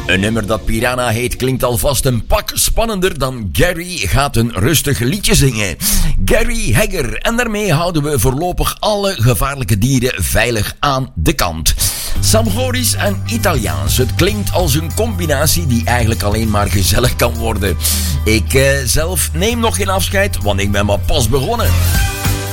Een nummer dat Piranha heet klinkt alvast een pak spannender dan Gary gaat een rustig liedje zingen. Gary Hegger. En daarmee houden we voorlopig alle gevaarlijke dieren veilig aan de kant. Sam Goris en Italiaans. Het klinkt als een combinatie die eigenlijk alleen maar gezellig kan worden. Ik zelf neem nog geen afscheid, want ik ben maar pas begonnen.